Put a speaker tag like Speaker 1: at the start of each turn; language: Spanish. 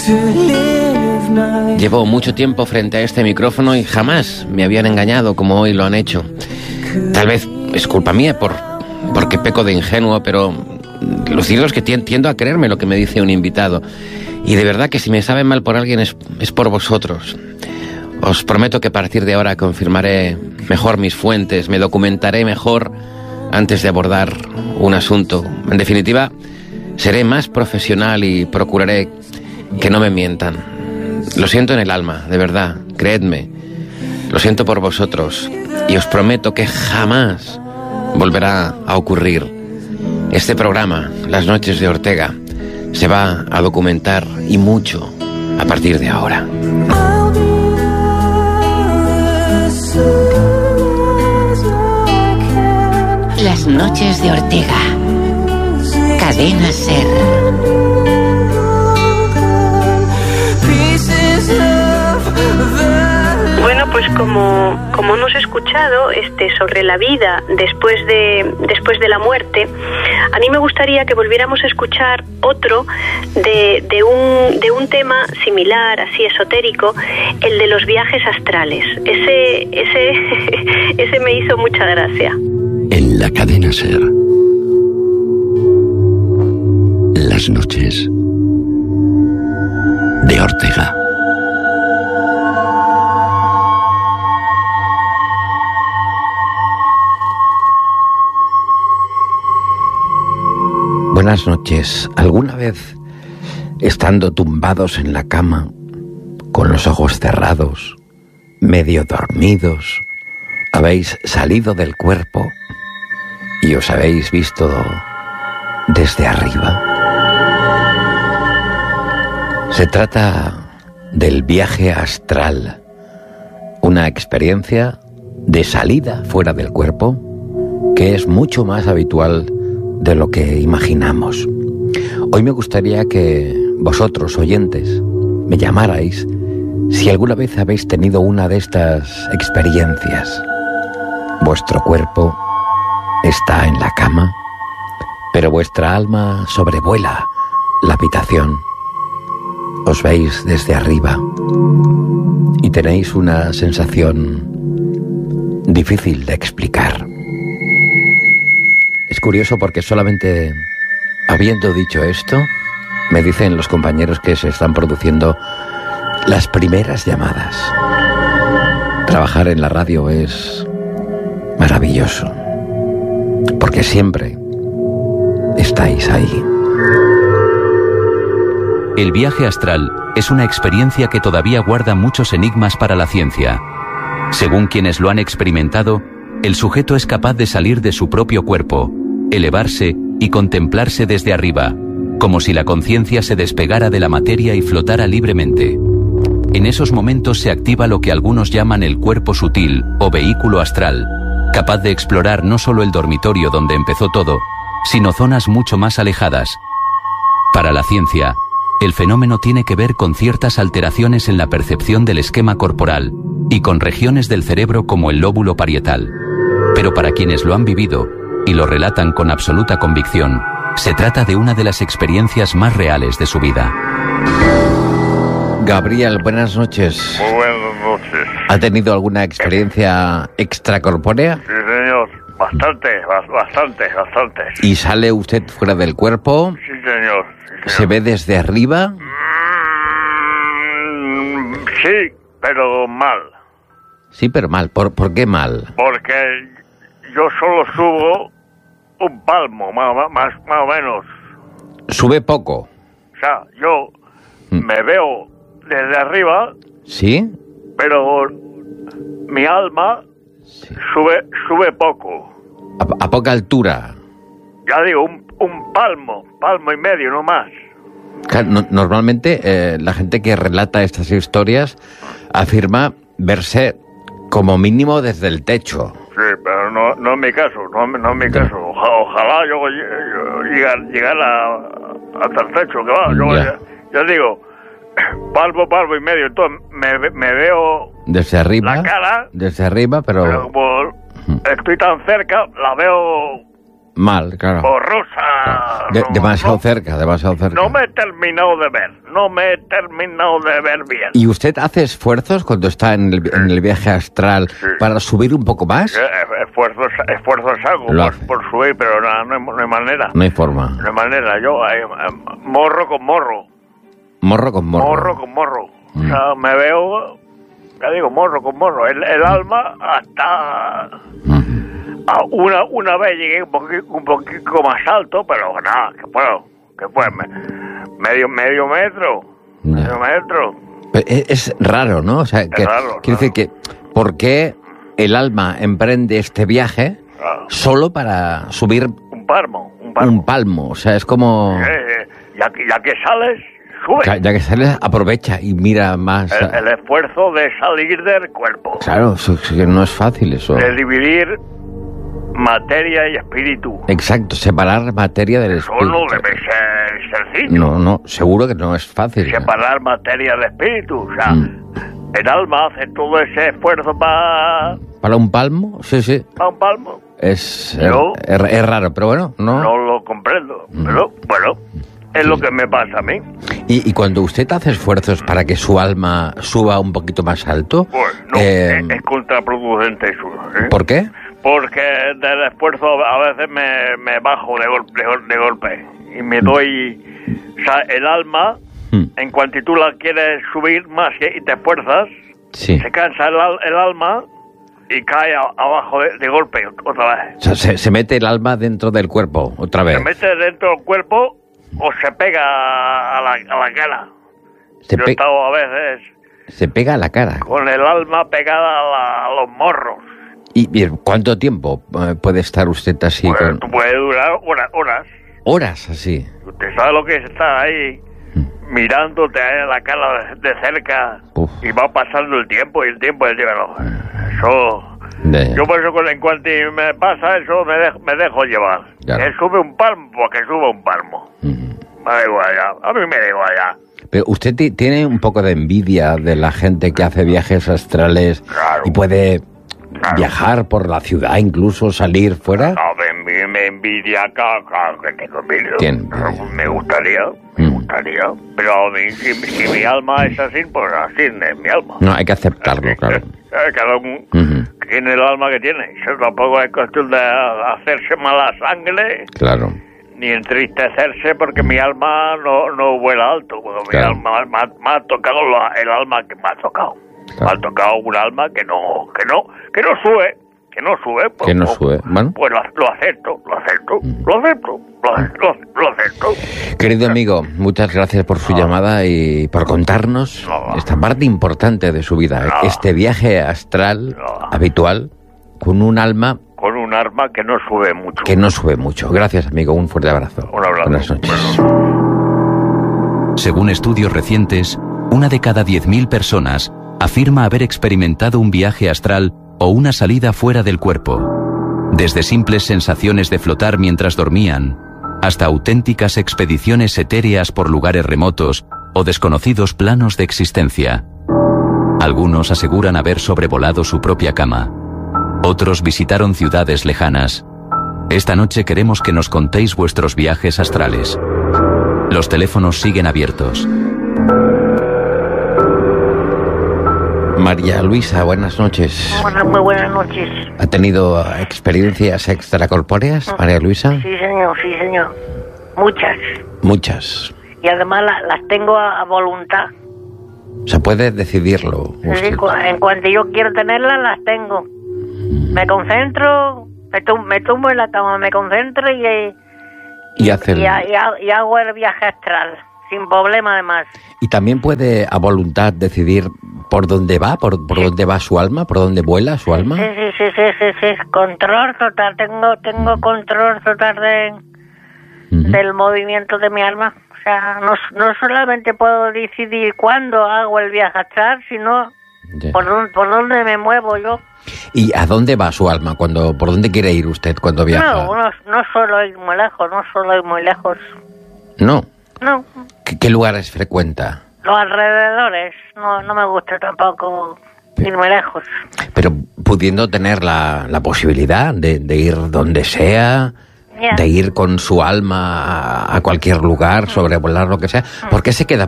Speaker 1: Llevo mucho tiempo frente a este micrófono y jamás me habían engañado como hoy lo han hecho. Tal vez es culpa mía porque peco de ingenuo, pero lo cierto es que tiendo a creerme lo que me dice un invitado. Y de verdad que si me sabe mal por alguien es por vosotros. Os prometo que a partir de ahora confirmaré mejor mis fuentes, me documentaré mejor antes de abordar un asunto. En definitiva, seré más profesional y procuraré que no me mientan. Lo siento en el alma, de verdad, creedme. Lo siento por vosotros y os prometo que jamás volverá a ocurrir. Este programa, Las Noches de Ortega, se va a documentar y mucho a partir de ahora.
Speaker 2: Las Noches de Ortega. Cadena SER.
Speaker 3: Bueno, pues como hemos escuchado sobre la vida después de la muerte, a mí me gustaría que volviéramos a escuchar otro de un tema similar, así esotérico, el de los viajes astrales. Ese me hizo mucha gracia.
Speaker 4: En la cadena SER. Las Noches de Ortega.
Speaker 1: Buenas noches. ¿Alguna vez, estando tumbados en la cama, con los ojos cerrados, medio dormidos, habéis salido del cuerpo y os habéis visto desde arriba? Se trata del viaje astral, una experiencia de salida fuera del cuerpo que es mucho más habitual de lo que imaginamos. Hoy me gustaría que vosotros, oyentes, me llamarais si alguna vez habéis tenido una de estas experiencias. Vuestro cuerpo está en la cama, pero vuestra alma sobrevuela la habitación. Os veis desde arriba y tenéis una sensación difícil de explicar. Es curioso porque solamente habiendo dicho esto, me dicen los compañeros que se están produciendo las primeras llamadas. Trabajar en la radio es maravilloso, porque siempre estáis ahí.
Speaker 5: El viaje astral es una experiencia que todavía guarda muchos enigmas para la ciencia. Según quienes lo han experimentado, el sujeto es capaz de salir de su propio cuerpo, elevarse y contemplarse desde arriba, como si la conciencia se despegara de la materia y flotara libremente. En esos momentos se activa lo que algunos llaman el cuerpo sutil o vehículo astral, capaz de explorar no solo el dormitorio donde empezó todo, sino zonas mucho más alejadas. Para la ciencia, el fenómeno tiene que ver con ciertas alteraciones en la percepción del esquema corporal y con regiones del cerebro como el lóbulo parietal. Pero para quienes lo han vivido y lo relatan con absoluta convicción, se trata de una de las experiencias más reales de su vida.
Speaker 1: Gabriel, buenas noches.
Speaker 6: Muy buenas noches.
Speaker 1: ¿Ha tenido alguna experiencia extracorpórea?
Speaker 6: Sí, señor. Bastante.
Speaker 1: ¿Y sale usted fuera del cuerpo?
Speaker 6: Sí, señor.
Speaker 1: ¿Se ve desde arriba?
Speaker 6: Sí, pero mal.
Speaker 1: Sí, pero mal. ¿Por qué mal?
Speaker 6: Porque yo solo subo un palmo, más o menos.
Speaker 1: ¿Sube poco?
Speaker 6: O sea, yo me veo desde arriba.
Speaker 1: ¿Sí?
Speaker 6: Pero mi alma
Speaker 1: sí.
Speaker 6: sube poco.
Speaker 1: ¿A poca altura?
Speaker 6: Ya digo, un palmo y medio, no más.
Speaker 1: Normalmente la gente que relata estas historias afirma verse como mínimo desde el techo.
Speaker 6: Sí, pero no en mi caso, no en mi caso. Ojalá yo llegar hasta el techo, que va. Ya digo, palmo y medio. Entonces me veo
Speaker 1: desde arriba,
Speaker 6: la cara.
Speaker 1: Desde arriba, pero
Speaker 6: como estoy tan cerca, la veo
Speaker 1: Mal, claro.
Speaker 6: Borrosa.
Speaker 1: Demasiado cerca.
Speaker 6: No me he terminado de ver bien.
Speaker 1: ¿Y usted hace esfuerzos cuando está en el viaje astral para subir un poco más?
Speaker 6: Esfuerzos hago por subir, pero no hay manera.
Speaker 1: No hay forma.
Speaker 6: No hay manera. Yo, morro con morro.
Speaker 1: Morro con morro.
Speaker 6: Morro con morro. O sea, me veo, ya digo, morro con morro. El alma hasta... Una vez llegué un poquito más alto, pero nada, que fue medio metro. Medio metro.
Speaker 1: Es raro, ¿no? O sea, que quiere decir que ¿por qué el alma emprende este viaje solo para subir
Speaker 6: un palmo?
Speaker 1: Un palmo, o sea, es como...
Speaker 6: Ya que sales, sube.
Speaker 1: Ya que sales, aprovecha y mira más...
Speaker 6: El esfuerzo de salir del cuerpo.
Speaker 1: Claro, que no es fácil eso.
Speaker 6: De dividir materia y espíritu.
Speaker 1: Exacto, separar materia del espíritu.
Speaker 6: Eso no debe ser sencillo.
Speaker 1: No, seguro que no es fácil.
Speaker 6: Separar materia del espíritu, o sea, el alma hace todo ese esfuerzo
Speaker 1: ¿Para un palmo? Sí.
Speaker 6: ¿Para un palmo?
Speaker 1: Es raro, pero bueno, no...
Speaker 6: No lo comprendo, pero bueno, es lo que me pasa a mí.
Speaker 1: ¿Y cuando usted hace esfuerzos para que su alma suba un poquito más alto?
Speaker 6: Pues no, es contraproducente eso.
Speaker 1: ¿Por qué?
Speaker 6: Porque del esfuerzo a veces me bajo de golpe y me doy... O sea, el alma, en cuanto tú la quieres subir más y te esfuerzas, se cansa el alma y cae abajo de golpe otra vez.
Speaker 1: O sea, se mete el alma dentro del cuerpo otra vez.
Speaker 6: Se mete dentro del cuerpo o se pega a la cara. Yo he estado a veces...
Speaker 1: Se pega a la cara.
Speaker 6: Con el alma pegada a los morros.
Speaker 1: ¿Y cuánto tiempo puede estar usted así?
Speaker 6: Pues puede durar horas.
Speaker 1: ¿Horas así?
Speaker 6: Usted sabe lo que es estar ahí mirándote a la cara de cerca. Y va pasando el tiempo. Eso... Yo por eso en cuanto me pasa eso me dejo llevar.
Speaker 1: Claro.
Speaker 6: Que sube un palmo, porque sube un palmo. Me da igual ya. A mí me da igual ya.
Speaker 1: Pero usted tiene un poco de envidia de la gente que hace viajes astrales y puede... viajar por la ciudad, incluso salir fuera.
Speaker 6: No, me envidia, claro que tengo envidia. Me gustaría. Pero a mí, si mi alma es así, pues así es mi alma.
Speaker 1: No, hay que aceptarlo, claro.
Speaker 6: Cada uno tiene el alma que tiene. Eso tampoco es cuestión de hacerse mala sangre.
Speaker 1: Claro.
Speaker 6: Ni entristecerse porque mi alma no vuela alto. Porque mi alma me ha tocado el alma que me ha tocado. Claro. Me ha tocado un alma que no sube. Pues,
Speaker 1: que no sube. Bueno.
Speaker 6: Pues lo acepto.
Speaker 1: Querido amigo, muchas gracias por su llamada y por contarnos esta parte importante de su vida. Este viaje astral habitual con un alma...
Speaker 6: Con un alma que no sube mucho.
Speaker 1: Que no sube mucho. Gracias, amigo. Un fuerte abrazo.
Speaker 6: Un abrazo.
Speaker 1: Buenas noches.
Speaker 5: Según estudios recientes, 1 de cada 10.000 personas afirma haber experimentado un viaje astral o una salida fuera del cuerpo. Desde simples sensaciones de flotar mientras dormían, hasta auténticas expediciones etéreas por lugares remotos o desconocidos planos de existencia. Algunos aseguran haber sobrevolado su propia cama. Otros visitaron ciudades lejanas. Esta noche queremos que nos contéis vuestros viajes astrales. Los teléfonos siguen abiertos.
Speaker 1: María Luisa, buenas noches.
Speaker 7: Muy buenas noches.
Speaker 1: ¿Ha tenido experiencias extracorpóreas, María Luisa?
Speaker 7: Sí, señor.
Speaker 1: Muchas.
Speaker 7: Y además las tengo a voluntad.
Speaker 1: O sea, puede decidirlo usted.
Speaker 7: En cuanto yo quiero tenerlas, las tengo. Me concentro, me tumbo en la cama, me concentro y hago el viaje astral, sin problema además.
Speaker 1: ¿Y también puede a voluntad decidir por dónde va, por dónde va su alma, por dónde vuela su alma?
Speaker 7: Sí. Control total, tengo control total del movimiento de mi alma. O sea, no solamente puedo decidir cuándo hago el viaje astral, sino por dónde me muevo yo.
Speaker 1: ¿Y a dónde va su alma? ¿Por dónde quiere ir usted cuando viaja?
Speaker 7: No suelo ir muy lejos.
Speaker 1: ¿No?
Speaker 7: No.
Speaker 1: ¿Qué lugares frecuenta?
Speaker 7: Los alrededores. No me gusta tampoco ir muy lejos.
Speaker 1: Pero pudiendo tener la posibilidad de ir donde sea, de ir con su alma a cualquier lugar, sobrevolar lo que sea, ¿por qué se queda